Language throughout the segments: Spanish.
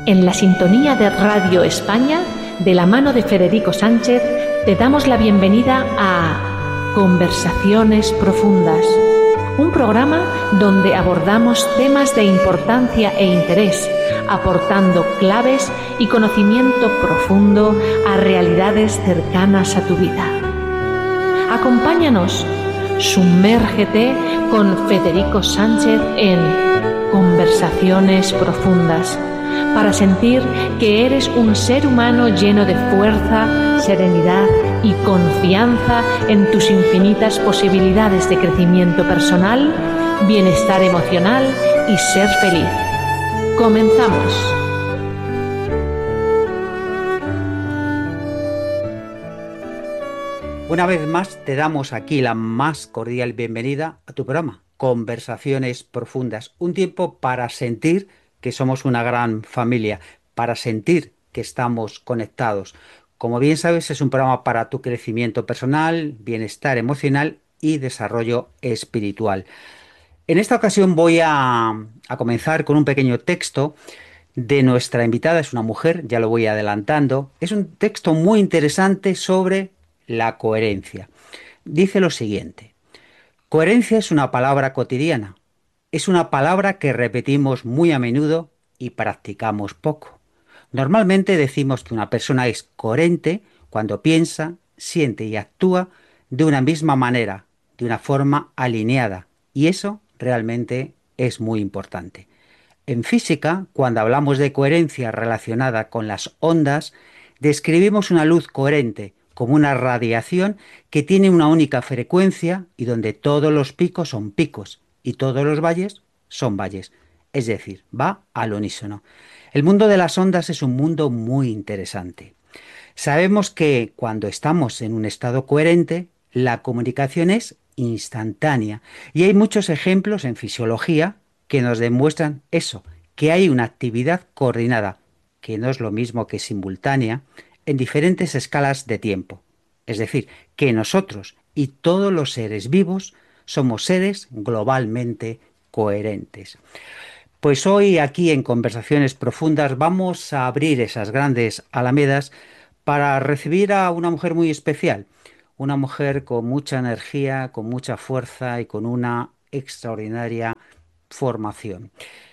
En la sintonía de Radio España, de la mano de Federico Sánchez, te damos la bienvenida a Conversaciones Profundas, un programa donde abordamos temas de importancia e interés, aportando claves y conocimiento profundo a realidades cercanas a tu vida. Acompáñanos, sumérgete con Federico Sánchez en Conversaciones Profundas, para sentir que eres un ser humano lleno de fuerza, serenidad y confianza en tus infinitas posibilidades de crecimiento personal, bienestar emocional y ser feliz. Comenzamos. Una vez más te damos aquí la más cordial bienvenida a tu programa, Conversaciones Profundas, un tiempo para sentir que somos una gran familia, para sentir que estamos conectados. Como bien sabes, es un programa para tu crecimiento personal, bienestar emocional y desarrollo espiritual. En esta ocasión voy a comenzar con un pequeño texto de nuestra invitada. Es una mujer, ya lo voy adelantando. Es un texto muy interesante sobre la coherencia. Dice lo siguiente: coherencia es una palabra cotidiana. Es una palabra que repetimos muy a menudo y practicamos poco. Normalmente decimos que una persona es coherente cuando piensa, siente y actúa de una misma manera, de una forma alineada. Y eso realmente es muy importante. En física, cuando hablamos de coherencia relacionada con las ondas, describimos una luz coherente como una radiación que tiene una única frecuencia y donde todos los picos son picos y todos los valles son valles. Es decir, va al unísono. El mundo de las ondas es un mundo muy interesante. Sabemos que cuando estamos en un estado coherente, la comunicación es instantánea y hay muchos ejemplos en fisiología que nos demuestran eso, que hay una actividad coordinada, que no es lo mismo que simultánea, en diferentes escalas de tiempo. Es decir, que nosotros y todos los seres vivos somos seres globalmente coherentes. Pues hoy aquí en Conversaciones Profundas vamos a abrir esas grandes alamedas para recibir a una mujer muy especial, una mujer con mucha energía, con mucha fuerza y con una extraordinaria formación.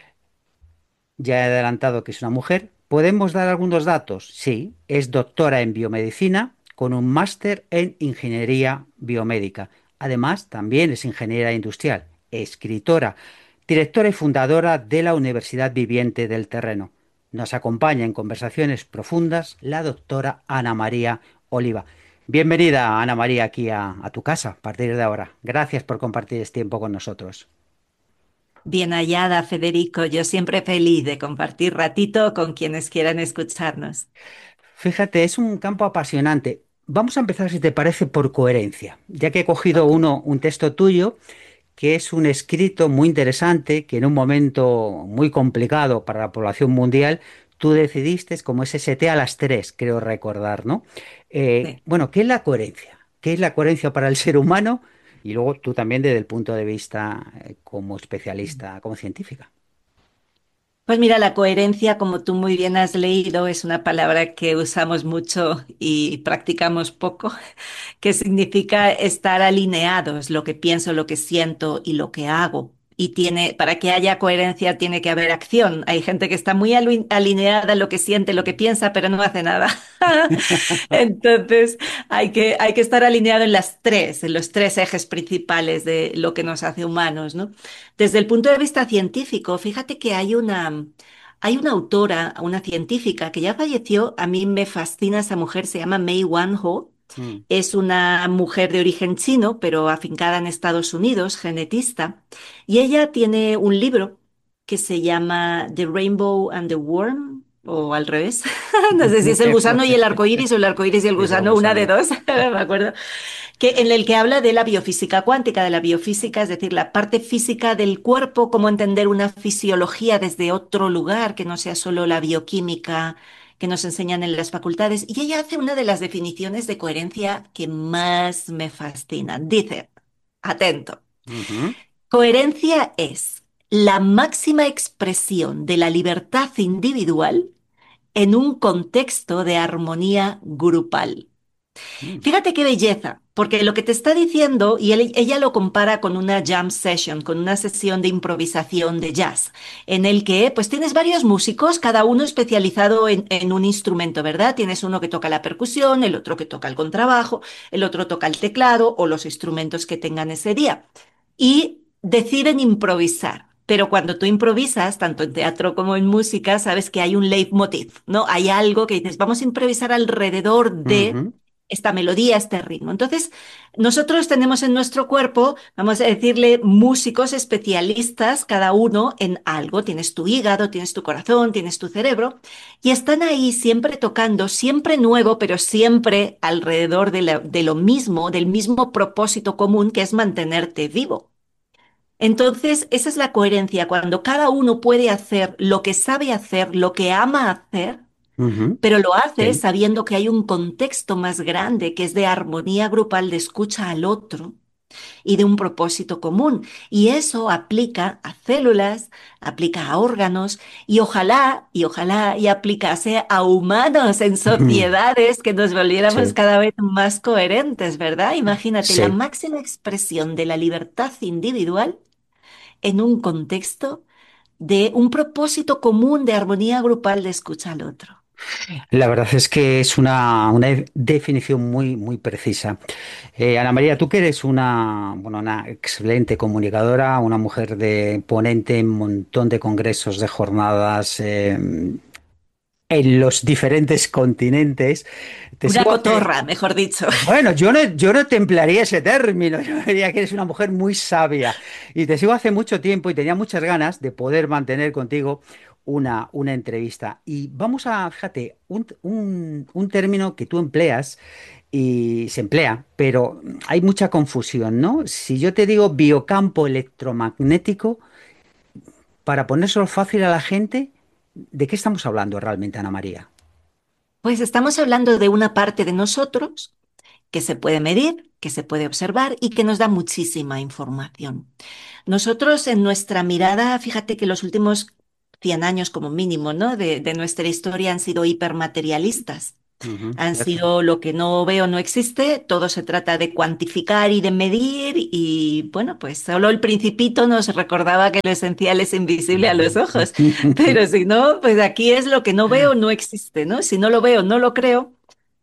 Ya he adelantado que es una mujer. ¿Podemos dar algunos datos? Sí, es doctora en biomedicina con un máster en ingeniería biomédica. Además, también es ingeniera industrial, escritora, directora y fundadora de la Universidad Viviente del Terreno. Nos acompaña en conversaciones profundas la doctora Ana María Oliva. Bienvenida, Ana María, aquí a tu casa a partir de ahora. Gracias por compartir este tiempo con nosotros. Bien hallada, Federico. Yo siempre feliz de compartir ratito con quienes quieran escucharnos. Fíjate, es un campo apasionante. Vamos a empezar, si te parece, por coherencia, ya que he cogido Ok. un texto tuyo, que es un escrito muy interesante, que en un momento muy complicado para la población mundial, tú decidiste, como SST a las 3, creo recordar, ¿no? Sí. Bueno, ¿qué es la coherencia? ¿Qué es la coherencia para el ser humano? Y luego tú también desde el punto de vista como especialista, como científica. Pues mira, la coherencia, como tú muy bien has leído, es una palabra que usamos mucho y practicamos poco, que significa estar alineados, lo que pienso, lo que siento y lo que hago. Y para que haya coherencia tiene que haber acción. Hay gente que está muy alineada en lo que siente, lo que piensa, pero no hace nada. Entonces, hay que estar alineado en los tres ejes principales de lo que nos hace humanos, ¿no? Desde el punto de vista científico, fíjate que hay una autora, una científica que ya falleció. A mí me fascina esa mujer, se llama Mei Wanho. Mm. Es una mujer de origen chino, pero afincada en Estados Unidos, genetista, y ella tiene un libro que se llama The Rainbow and the Worm, o al revés. No sé si es el gusano y el arco iris o el arco iris y el Es el gusano, una de gusano. dos, no me acuerdo, en el que habla de la biofísica cuántica, de la biofísica, es decir, la parte física del cuerpo, cómo entender una fisiología desde otro lugar, que no sea solo la bioquímica que nos enseñan en las facultades. Y ella hace una de las definiciones de coherencia que más me fascinan. Dice, atento, Ujú. coherencia es la máxima expresión de la libertad individual en un contexto de armonía grupal. Mm, Fíjate qué belleza, porque lo que te está diciendo, y ella lo compara con una jam session, con una sesión de improvisación de jazz, en el que pues tienes varios músicos, cada uno especializado en un instrumento, ¿verdad? Tienes uno que toca la percusión, el otro que toca el contrabajo, el otro toca el teclado o los instrumentos que tengan ese día. Y deciden improvisar. Pero cuando tú improvisas, tanto en teatro como en música, sabes que hay un leitmotiv, ¿no? Hay algo que dices, vamos a improvisar alrededor de ujú, esta melodía, este ritmo. Entonces, nosotros tenemos en nuestro cuerpo, vamos a decirle, músicos especialistas, cada uno en algo. Tienes tu hígado, tienes tu corazón, tienes tu cerebro, y están ahí siempre tocando, siempre nuevo, pero siempre alrededor de lo mismo, del mismo propósito común, que es mantenerte vivo. Entonces, esa es la coherencia, cuando cada uno puede hacer lo que sabe hacer, lo que ama hacer, ujú. pero lo hace Sí. sabiendo que hay un contexto más grande que es de armonía grupal, de escucha al otro y de un propósito común. Y eso aplica a células, aplica a órganos y ojalá y aplicase a humanos en sociedades que nos volviéramos Sí, cada vez más coherentes, ¿verdad? Imagínate la sí. máxima expresión de la libertad individual en un contexto de un propósito común de armonía grupal de escucha al otro. La verdad es que es una definición muy, muy precisa. Ana María, tú que eres bueno, una excelente comunicadora, una mujer de ponente en un montón de congresos, de jornadas, en los diferentes continentes, te Una sigo hace... cotorra, mejor dicho. Bueno, yo no te emplearía ese término, yo diría que eres una mujer muy sabia y te sigo hace mucho tiempo y tenía muchas ganas de poder mantener contigo una entrevista. Y vamos a, fíjate, un término que tú empleas y se emplea, pero hay mucha confusión, ¿no? Si yo te digo biocampo electromagnético, para ponérselo fácil a la gente, ¿de qué estamos hablando realmente, Ana María? Pues estamos hablando de una parte de nosotros que se puede medir, que se puede observar y que nos da muchísima información. Nosotros en nuestra mirada, fíjate que los últimos 100 años como mínimo, ¿no? de nuestra historia han sido hipermaterialistas. Ujú, Han cierto. sido lo que no veo, no existe, todo se trata de cuantificar y de medir y bueno, pues solo el Principito nos recordaba que lo esencial es invisible a los ojos, pero si no, pues aquí es lo que no veo, no existe, ¿no? Si no lo veo, no lo creo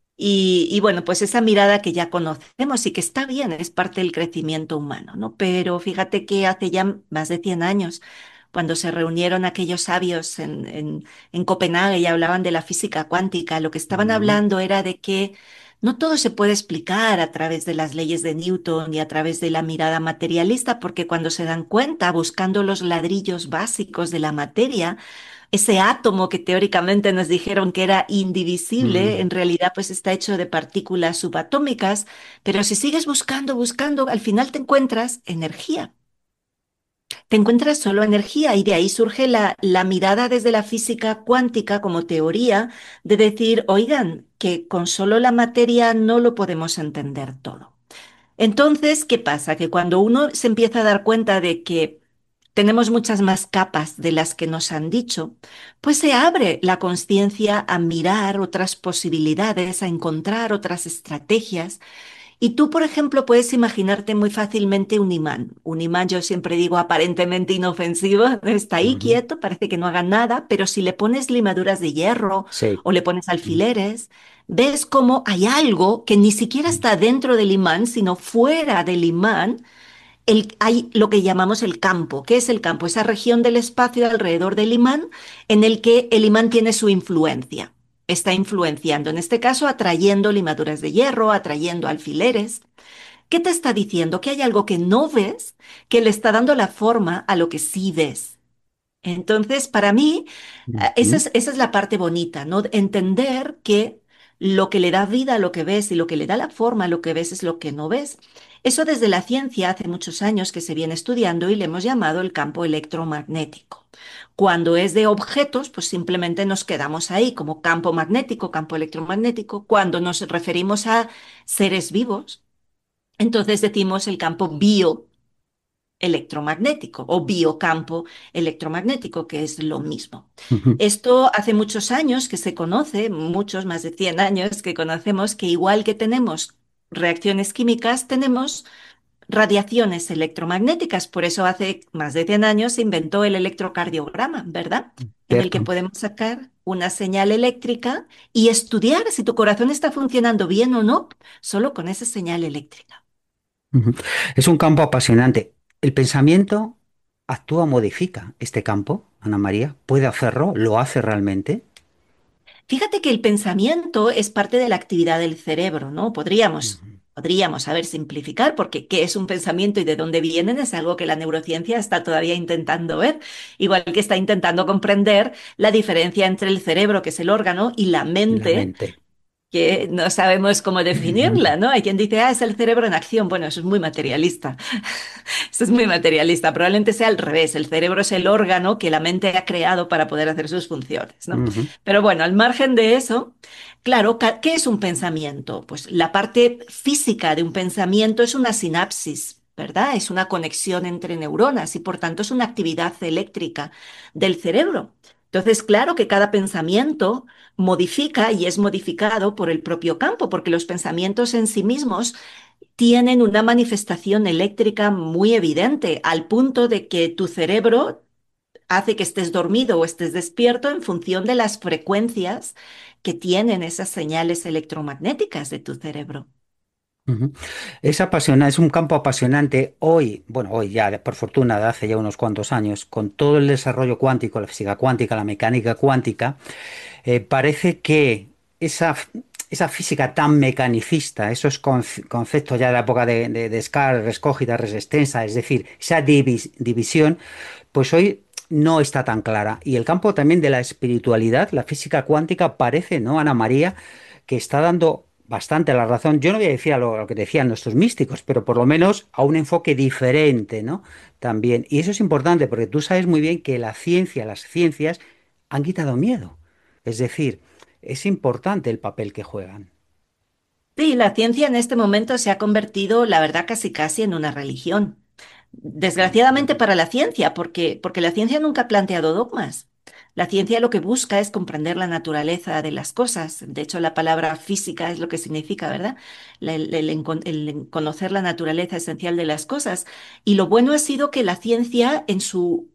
y bueno, pues esa mirada que ya conocemos y que está bien, es parte del crecimiento humano, ¿no? Pero fíjate que hace ya más de 100 años, cuando se reunieron aquellos sabios en Copenhague y hablaban de la física cuántica, lo que estaban Ujú, hablando era de que no todo se puede explicar a través de las leyes de Newton y a través de la mirada materialista, porque cuando se dan cuenta, buscando los ladrillos básicos de la materia, ese átomo que teóricamente nos dijeron que era indivisible, ujú. en realidad pues está hecho de partículas subatómicas, pero si sigues buscando, buscando, al final te encuentras energía. Te encuentras solo energía y de ahí surge la mirada desde la física cuántica como teoría de decir, oigan, que con solo la materia no lo podemos entender todo. Entonces, ¿qué pasa? Que cuando uno se empieza a dar cuenta de que tenemos muchas más capas de las que nos han dicho, pues se abre la conciencia a mirar otras posibilidades, a encontrar otras estrategias. Y tú, por ejemplo, puedes imaginarte muy fácilmente un imán. Un imán, yo siempre digo, aparentemente inofensivo, está ahí Ujú. quieto, parece que no haga nada, pero si le pones limaduras de hierro Sí. o le pones alfileres, ves cómo hay algo que ni siquiera está dentro del imán, sino fuera del imán. Hay lo que llamamos el campo. ¿Qué es el campo? Esa región del espacio alrededor del imán en el que el imán tiene su influencia. Está influenciando, en este caso, atrayendo limaduras de hierro, atrayendo alfileres. ¿Qué te está diciendo? Que hay algo que no ves que le está dando la forma a lo que sí ves. Entonces, para mí, Ujú. esa es la parte bonita, ¿no? Entender que lo que le da vida a lo que ves y lo que le da la forma a lo que ves es lo que no ves. Eso desde la ciencia hace muchos años que se viene estudiando y le hemos llamado el campo electromagnético. Cuando es de objetos, pues simplemente nos quedamos ahí como campo magnético, campo electromagnético. Cuando nos referimos a seres vivos, entonces decimos el campo electromagnético o biocampo electromagnético, que es lo mismo. Ujú. Esto hace muchos años que se conoce, muchos, más de 100 años que conocemos que igual que tenemos reacciones químicas, tenemos radiaciones electromagnéticas. Por eso hace más de 100 años se inventó el electrocardiograma, ¿verdad? En el que Cierto. podemos sacar una señal eléctrica y estudiar si tu corazón está funcionando bien o no, solo con esa señal eléctrica. Ujú. Es un campo apasionante. ¿El pensamiento actúa o modifica este campo, Ana María? ¿Puede hacerlo? ¿Lo hace realmente? Fíjate que el pensamiento es parte de la actividad del cerebro, ¿no? Ujú. Podríamos, a ver, simplificar, porque qué es un pensamiento y de dónde vienen es algo que la neurociencia está todavía intentando ver, igual que está intentando comprender la diferencia entre el cerebro, que es el órgano, y la Y la mente, mente. que no sabemos cómo definirla, ¿no? Hay quien dice, es el cerebro en acción. Bueno, eso es muy materialista. Eso es muy materialista. Probablemente sea al revés. El cerebro es el órgano que la mente ha creado para poder hacer sus funciones, ¿no? Ujú. Pero bueno, al margen de eso, claro, ¿qué es un pensamiento? Pues la parte física de un pensamiento es una sinapsis, ¿verdad? Es una conexión entre neuronas y por tanto es una actividad eléctrica del cerebro. Entonces, claro que cada pensamiento modifica y es modificado por el propio campo, porque los pensamientos en sí mismos tienen una manifestación eléctrica muy evidente, al punto de que tu cerebro hace que estés dormido o estés despierto en función de las frecuencias que tienen esas señales electromagnéticas de tu cerebro. Ujú. Es apasionante, es un campo apasionante hoy, bueno, hoy ya, por fortuna, de hace ya unos cuantos años, con todo el desarrollo cuántico, la física cuántica, la mecánica cuántica, parece que esa, esa física tan mecanicista, esos conceptos ya de la época de Descartes, res cogita, res extensa, es decir, esa división, pues hoy no está tan clara. Y el campo también de la espiritualidad, la física cuántica, parece, ¿no, Ana María, que está dando bastante la razón? Yo no voy a decir a lo que decían nuestros místicos, pero por lo menos a un enfoque diferente, ¿no? También. Y eso es importante porque tú sabes muy bien que la ciencia, las ciencias, han quitado miedo. Es decir, es importante el papel que juegan. Sí, la ciencia en este momento se ha convertido, la verdad, casi casi en una religión. Desgraciadamente para la ciencia, porque la ciencia nunca ha planteado dogmas. La ciencia lo que busca es comprender la naturaleza de las cosas. De hecho, la palabra física es lo que significa, ¿verdad? El conocer la naturaleza esencial de las cosas. Y lo bueno ha sido que la ciencia, en su